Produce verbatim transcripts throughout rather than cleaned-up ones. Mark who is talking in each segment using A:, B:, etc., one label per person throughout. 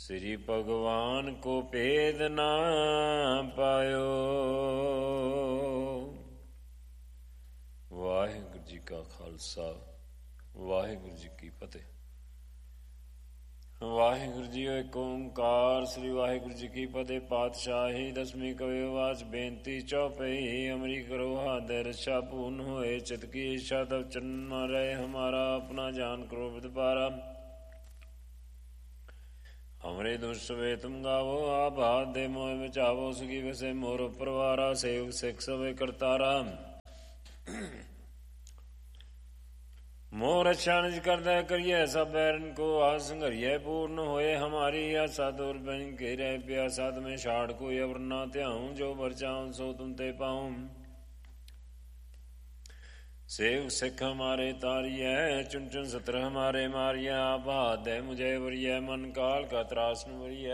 A: श्री भगवान को भेद ना पायो। वाहिगुरु जी का खालसा, वाहिगुरु जी की फतेह। वाहिगुरु जी एक ओंकार, श्री वाहिगुरु जी की फतेह। पातशाही दसवीं कविवाच बेनती चौपई, अमरी करो हाथ रक्षा पूर्ण होए चित की इच्छा तब चरण रहे हमारा, अपना जान करो विदपारा। हमरे दुष्ट वे तुम गावो, आप हाथ दे मोह बचावो, सुखी वसे मोर परवारा, सेव सिख सवे करतारा। मोर अच्छा निज कर दे करिए सब बैरन को, आज संघरिय पूर्ण होए हमारी आशा। दूर बन के रह प्यासा तुम्हें छाड़ कोई अवर ना त्याऊं, जो भर चाहूं सो तुम ते पाऊं। सेव सिख हमारे तारिय, चुन चुन सत्र हमारे मारिय। आप हाथ दे मुझे वरिय, मन काल का त्रासन वरिय।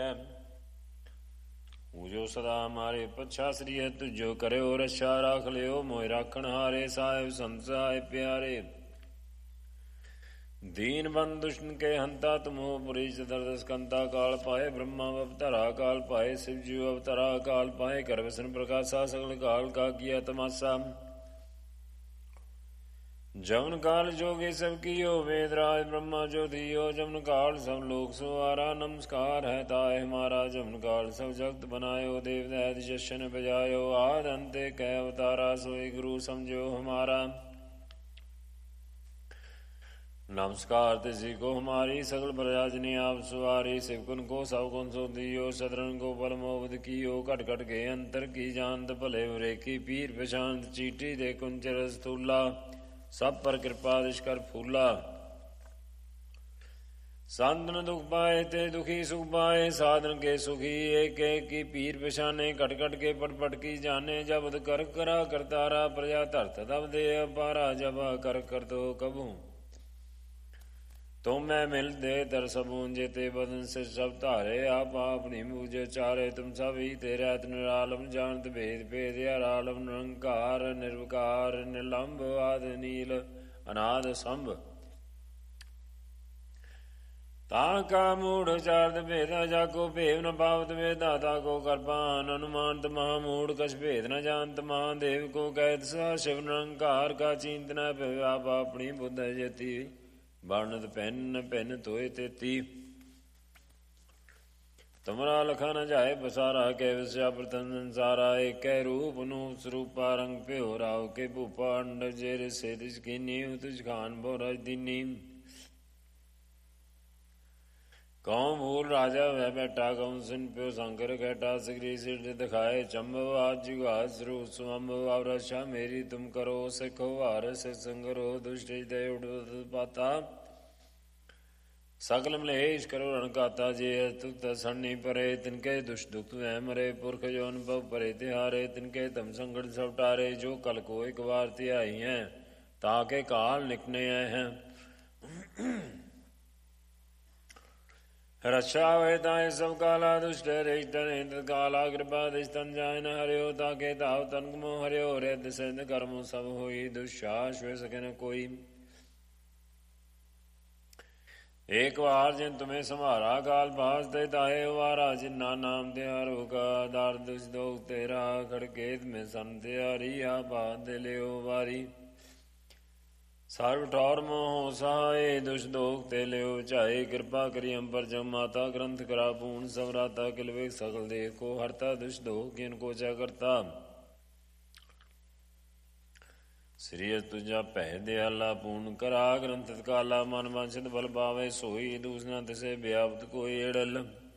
A: जो सदा हमारे पच्छा श्री है, तुझो करे और रक्षा राख लियो। मोह राखण हारे साहिब संत साहिब प्यारे। दीन बंद दुष्टन के हंता, तुम हो पुरी दर्द स्कंता। काल पाए ब्रह्मा अवतरा, काल पाए शिव जी अवतरा। काल पाए कर विष्णु प्रकाशा, सकल काल का किया तमाशा। जमन काल जोगे सब कियो, वेदराज ब्रह्मा जो दियो। जमन काल सब लोग सुवारा, नमस्कार है ताय हमारा। जमन काल सब जगत बनायो, देव दैत जशन बजायो। आद अंते कै अवतारा, सोई गुरु समझो हमारा। नमस्कार तिसी को हमारी, सकल प्रजाजनी आप सुवारी। शिवकुन को सब कुन सो दियो, सदरन को परमोवध कियो। कट कट के अंतर की जानत, भले बुरे की पीर पहचानत। चीटी दे कुंचर स्थूला, सब पर कृपा दिश कर फूला। साधन दुख पाए ते दुखी सुख पाए, साधन के सुखी एक एक की पीर पहचाने। कट कट के पट पट की जाने, जब कर करा करतारा। प्रजा धरत तब दे अपारा, जब कर कर तो कबू तो मैं मिल दे दर सबून। जेते बदन से सब तारे, आप अपनी मुझे चारे। तुम सब ही तेरा निरालम, जानत भेद भेद आलम। निरंकार निर्विकार निलंब, आद नील अनाद संभ। ताका मूढ़ चारद भेदा, जाको भेद न पावत वेदा। ताको करपान अनुमानत, महामूढ़ कछ भेद न जानत। महादेव को कैद सा शिव निरंकार का चिंत न पे। आप अपनी बुद्ध जेती वर्णत पेन पेन तोय तेती। तुमरा लखा न जाए बसारा, कै विषया प्रतन संसारा। एक कै रूप नूप स्वरूपा, रंग पे हो राव के भूपा। अंडर जेर से तुझ की नीव, तुझ खान बोरज दीनी। कौं भूल राजा वह बैठा, कौं सुन प्यो शंकर कहटा। सिगरी सिर दिखाए चंबव, आज जुगाद स्वरूप स्वंभव। और रक्षा मेरी तुम करो, सिखो हार से संगरो। दुष्ट दय उठ पाता, सकल मलेश करो रणकाता। जे तुत सन्नी परे, तिनके दुष्ट दुख वह मरे। पुरख जो अनुभव परे तिहारे, तिनके तम संकट सब टारे। जो कल को एक बार तिहाई हैं, ताके काल निकने हैं। रक्षा वे ताए सब काला, दुष्ट रिष्ट काला। कृपा दिस्तन जाय न हरियो, ताके ताव तन मोह हरियो। रिद सिद्ध कर्म सब होई, दुष्टाश वे सके न कोई। एक बार जिन तुम्हें संभारा, काल पास ते ताहे वारा। जिन्ना नाम त्यारो का, दार दुष दोग तेरा। खड़केत में सन त्यारी, आपात दे ले वारी। सर्व ठौर मोह सहाय, दुष दोग ते ले चाहे। कृपा करी हम पर जम माता, ग्रंथ करा पूर्ण समराता। किलवेग सकल देह को हरता, दुष दोग किन को चा करता। श्री तुझा पह दयाला, पूर्ण करा ग्रंथ काला। मन वांछित बल पावे सोई, दूसना तिसे व्याप्त कोई एड़ल।